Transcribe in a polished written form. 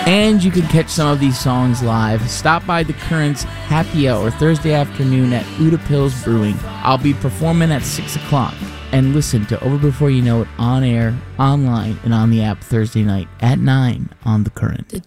And you can catch some of these songs live. Stop by The Current's Happy Hour Thursday afternoon at Uda Pills Brewing. I'll be performing at 6 o'clock. And listen to Over Before You Know It on air, online, and on the app Thursday night at 9 on The Current.